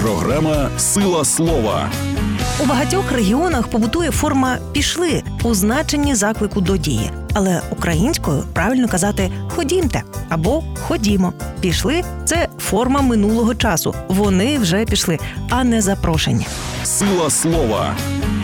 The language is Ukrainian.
Програма «Сила слова». У багатьох регіонах побутує форма «пішли» у значенні заклику до дії. Але українською правильно казати «ходімте» або «ходімо». «Пішли» – це форма минулого часу. Вони вже пішли, а не запрошені. Сила слова.